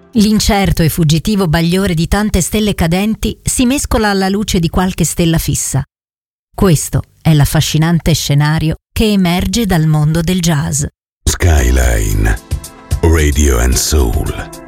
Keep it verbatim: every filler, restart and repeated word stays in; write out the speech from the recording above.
L'incerto e fuggitivo bagliore di tante stelle cadenti si mescola alla luce di qualche stella fissa. Questo è l'affascinante scenario che emerge dal mondo del jazz. Skyline Radio and Soul.